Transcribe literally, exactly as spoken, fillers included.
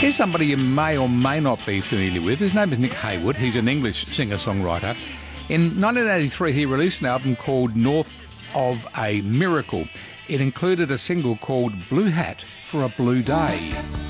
Here's somebody you may or may not be familiar with. His name is Nick Haywood. He's an English singer-songwriter. In nineteen eighty-three, he released an album called North of a Miracle. It included a single called Blue Hat for a Blue Day.